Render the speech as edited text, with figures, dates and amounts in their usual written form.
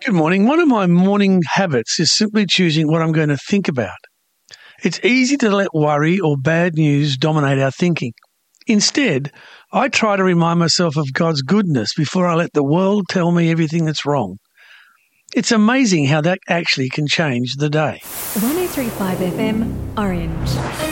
Good morning. One of my morning habits is simply choosing what I'm going to think about. It's easy to let worry or bad news dominate our thinking. Instead, I try to remind myself of God's goodness before I let the world tell me everything that's wrong. It's amazing how that actually can change the day. 103.5 FM, Orange.